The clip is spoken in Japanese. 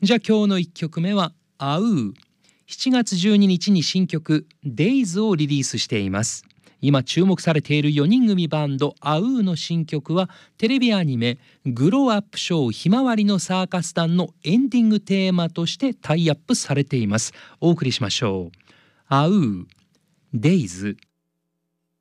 じゃあ今日の1曲目はアウー。7月12日に新曲 Days をリリースしています。今注目されている4人組バンドアウーの新曲はテレビアニメグローアップショーひまわりのサーカス団のエンディングテーマとしてタイアップされています。お送りしましょう。アウー Days。